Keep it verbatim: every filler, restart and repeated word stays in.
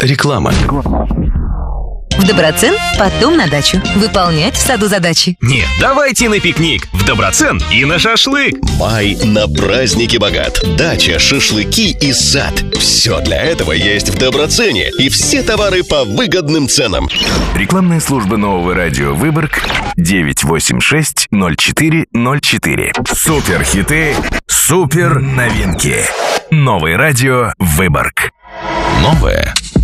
Реклама. В Доброцен, потом на дачу. Выполнять в саду задачи. Нет, давайте на пикник. В Доброцен и на шашлык. Май на праздники богат. Дача, шашлыки и сад. Все для этого есть в Доброцене. И все товары по выгодным ценам. Рекламная служба нового радио Выборг девять восемь шесть ноль четыре ноль четыре. Супер хиты, супер новинки. Новое радио Выборг. Новое